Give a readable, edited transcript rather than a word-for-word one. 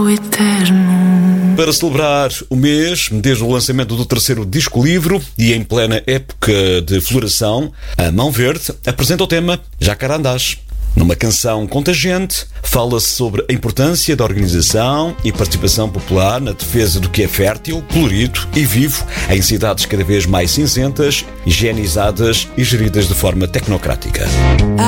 eterno. Para celebrar o mês, desde o lançamento do terceiro disco-livro e em plena época de floração, a Mão Verde apresenta o tema Jacarandás. Numa canção contagiante, fala-se sobre a importância da organização e participação popular na defesa do que é fértil, colorido e vivo em cidades cada vez mais cinzentas, higienizadas e geridas de forma tecnocrática.